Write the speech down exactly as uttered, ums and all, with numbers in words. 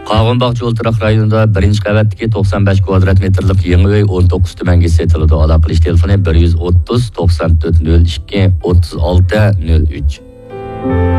Qağınbağ Jo'ltiraq rayonida birinchi qavatdagi to'qson besh kvadrat metrlik yangi uy o'n to'qqiz tumanga setiladi. Aloqalash telefoni bir yuz o'ttiz to'qson to'rt nol ikki o'ttiz olti nol uch.